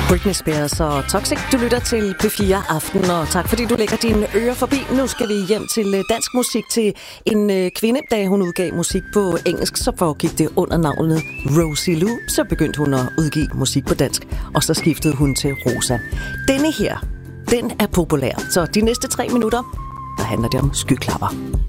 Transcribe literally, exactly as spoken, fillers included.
Britney Spears og Toxic. Du lytter til P fire Aften, og tak fordi du lægger dine ører forbi. Nu skal vi hjem til dansk musik, til en kvinde. Da hun udgav musik på engelsk, så foregik det under navnet Rosie Lou. Så begyndte hun at udgive musik på dansk, og så skiftede hun til Rosa. Denne her, den er populær. Så de næste tre minutter, der handler det om skyklapper.